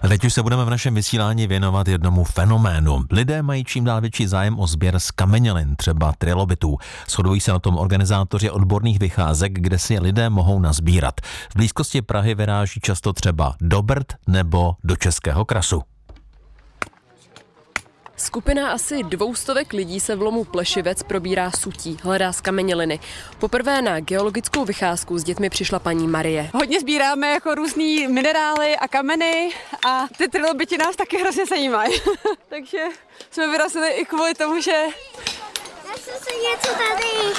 A teď už se budeme v našem vysílání věnovat jednomu fenoménu. Lidé mají čím dál větší zájem o sběr zkamenělin, třeba trilobitů. Shodují se na tom organizátoři odborných vycházek, kde si je lidé mohou nazbírat. V blízkosti Prahy vyráží často třeba do Brd nebo do Českého Krasu. Skupina asi 200 lidí se v lomu Plešivec probírá sutí, hledá zkameněliny. Poprvé na geologickou vycházku s dětmi přišla paní Marie. Hodně sbíráme jako různý minerály a kameny a ty trilobiti nás taky hrozně zajímají. Takže jsme vyrazili i kvůli tomu, že... Našli se něco tady.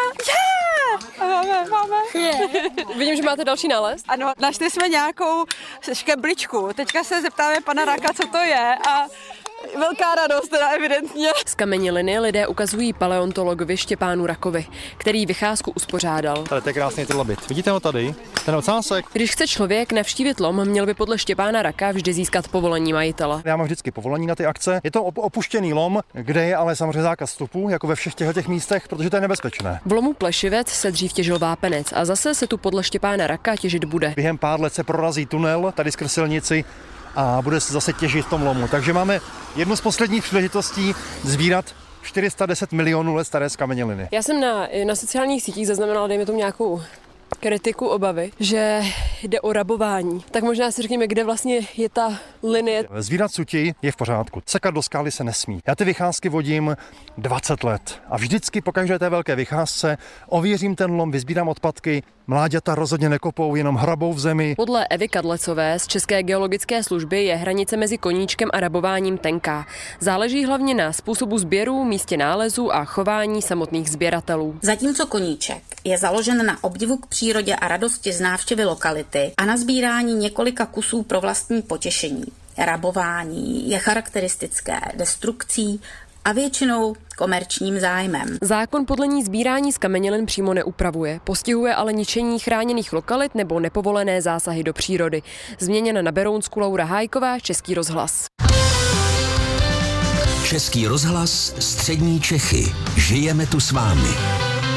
Máme. Vidím, že máte další nález. Ano, našli jsme nějakou škebličku. Teďka se zeptáme pana Raka, co to je a velká radost teda evidentně. Zkameněliny lidé ukazují paleontologovi Štěpánu Rakovi, který vycházku uspořádal. Tady to je krásný trilobit. Vidíte ho tady? Ten ocásek. Když chce člověk navštívit lom, měl by podle Štěpána Raka vždy získat povolení majitele. Já mám vždycky povolení na ty akce. Je to opuštěný lom, kde je ale samozřejmě zákaz vstupu, jako ve všech těch místech, protože to je nebezpečné. V lomu Plešivec se dřív těžil vápenec a zase se tu podle Štěpána Raka těžit bude. Během pár let se prorazí tunel tady skrz silnici a bude se zase těžit v tom lomu. Takže máme jednu z posledních příležitostí sbírat 410 milionů let staré zkameněliny. Já jsem na sociálních sítích zaznamenala, dejme tomu nějakou kritiku, obavy, že jde o rabování. Tak možná si řekněme, kde vlastně je ta linie. Sbírat suti je v pořádku. Sekat do skály se nesmí. Já ty vycházky vodím 20 let a vždycky po každé té velké vycházce ověřím ten lom, vysbírám odpadky. Mláďata rozhodně nekopou, jenom hrabou v zemi. Podle Evy Kadlecové z České geologické služby je hranice mezi koníčkem a rabováním tenká. Záleží hlavně na způsobu sběru, místě nálezu a chování samotných sběratelů. Zatímco koníček je založen na obdivu k přírodě a radosti z návštěvy lokality a na sbírání několika kusů pro vlastní potěšení. Rabování je charakteristické destrukcí a většinou komerčním zájmem. Zákon podle ní sbírání zkamenělin přímo neupravuje, postihuje ale ničení chráněných lokalit nebo nepovolené zásahy do přírody. Změněna na Berounsku Laura Hájková, Český rozhlas. Český rozhlas, střední Čechy. Žijeme tu s vámi.